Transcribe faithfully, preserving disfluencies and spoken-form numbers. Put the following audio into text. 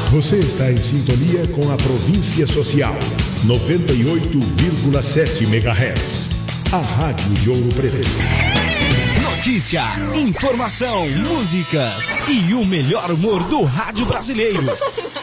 Você está em sintonia com a Província Social, noventa e oito vírgula sete megahertz. A Rádio de Ouro Preto. Notícia, informação, músicas e o melhor humor do rádio brasileiro.